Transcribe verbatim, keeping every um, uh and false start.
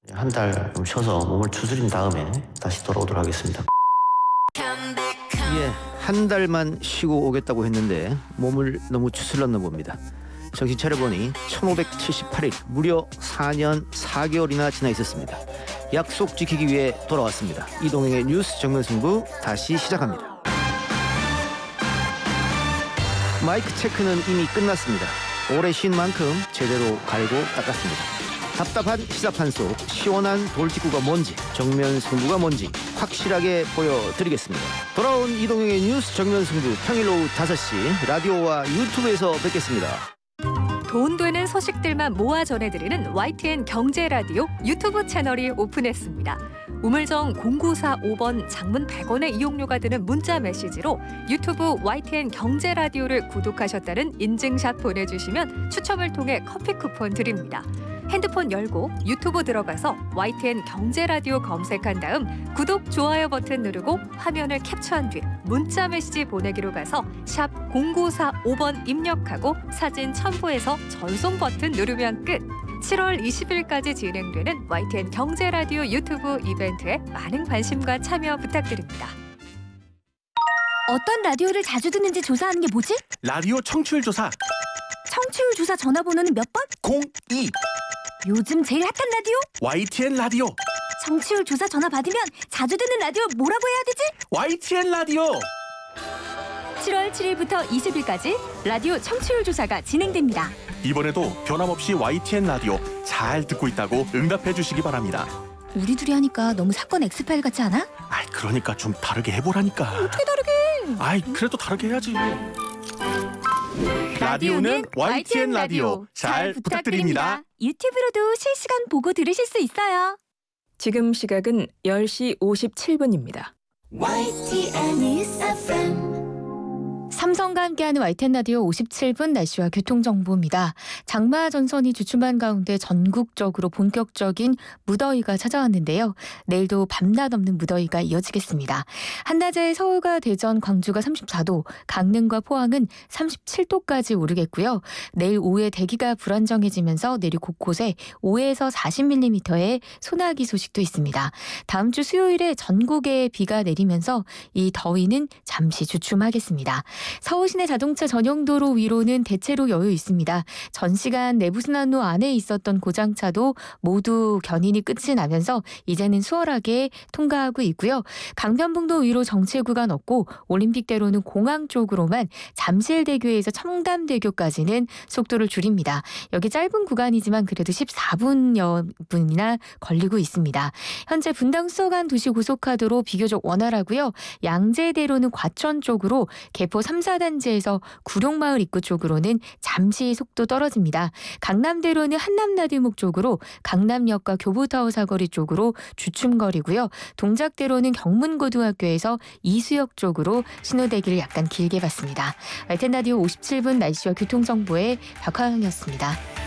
한 달 좀 쉬어서 몸을 추스린 다음에 다시 돌아오도록 하겠습니다. 예, 한 달만 쉬고 오겠다고 했는데 몸을 너무 추슬렀나 봅니다. 정신 차려보니 천오백칠십팔 일, 무려 사 년 사 개월이나 지나 있었습니다. 약속 지키기 위해 돌아왔습니다. 이동행의 뉴스 정면승부 다시 시작합니다. 마이크 체크는 이미 끝났습니다. 오래 쉰 만큼 제대로 갈고 닦았습니다. 답답한 시사판 속 시원한 돌직구가 뭔지, 정면 승부가 뭔지 확실하게 보여드리겠습니다. 돌아온 이동형의 뉴스 정면 승부, 평일 오후 다섯 시 라디오와 유튜브에서 뵙겠습니다. 돈 되는 소식들만 모아 전해드리는 와이티엔 경제라디오 유튜브 채널이 오픈했습니다. 우물정 공구사오 번, 장문 백 원의 이용료가 드는 문자 메시지로 유튜브 와이티엔 경제라디오를 구독하셨다는 인증샷 보내주시면 추첨을 통해 커피 쿠폰 드립니다. 핸드폰 열고 유튜브 들어가서 와이티엔 경제라디오 검색한 다음 구독, 좋아요 버튼 누르고 화면을 캡처한 뒤 문자 메시지 보내기로 가서 샵 공구사오 번 입력하고 사진 첨부해서 전송 버튼 누르면 끝. 칠월 이십일까지 진행되는 와이티엔 경제라디오 유튜브 이벤트에 많은 관심과 참여 부탁드립니다. 어떤 라디오를 자주 듣는지 조사하는 게 뭐지? 라디오 청취율 조사 청취율 조사 전화번호는 몇 번? 공이. 요즘 제일 핫한 라디오? 와이티엔 라디오. 청취율 조사 전화 받으면 자주 듣는 라디오 뭐라고 해야 되지? 와이티엔 라디오. 칠월 칠일부터 이십일까지 라디오 청취율 조사가 진행됩니다. 이번에도 변함없이 와이티엔 라디오 잘 듣고 있다고 응답해 주시기 바랍니다. 우리 둘이 하니까 너무 사건 엑스파일 같지 않아? 아이, 그러니까 좀 다르게 해보라니까. 어떻게 다르게? 아이, 그래도 다르게 해야지. 라디오는 와이티엔 라디오 잘 부탁드립니다. 유튜브로도 실시간 보고 들으실 수 있어요. 지금 시각은 열 시 오십칠 분입니다. 와이티엔 News 에프엠. 삼성과 함께하는 와이티엔 라디오 오십칠 분 날씨와 교통정보입니다. 장마 전선이 주춤한 가운데 전국적으로 본격적인 무더위가 찾아왔는데요. 내일도 밤낮 없는 무더위가 이어지겠습니다. 한낮에 서울과 대전, 광주가 삼십사 도, 강릉과 포항은 삼십칠 도까지 오르겠고요. 내일 오후에 대기가 불안정해지면서 내일 곳곳에 오에서 사십 밀리미터의 소나기 소식도 있습니다. 다음 주 수요일에 전국에 비가 내리면서 이 더위는 잠시 주춤하겠습니다. 서울 시내 자동차 전용 도로 위로는 대체로 여유 있습니다. 전 시간 내부순환로 안에 있었던 고장차도 모두 견인이 끝이 나면서 이제는 수월하게 통과하고 있고요. 강변북로 위로 정체 구간 없고 올림픽대로는 공항 쪽으로만 잠실대교에서 청담대교까지는 속도를 줄입니다. 여기 짧은 구간이지만 그래도 십사 분여 분이나 걸리고 있습니다. 현재 분당 수서간 도시고속화도로 비교적 원활하고요. 양재대로는 과천 쪽으로 개포 삼, 사 단지에서 구룡마을 입구 쪽으로는 잠시 속도 떨어집니다. 강남대로는 한남나들목 쪽으로 강남역과 교보타워 사거리 쪽으로 주춤거리고요. 동작대로는 경문고등학교에서 이수역 쪽으로 신호대기를 약간 길게 봤습니다. 와이티엔 라디오 오십칠 분 날씨와 교통정보의 박화영이었습니다.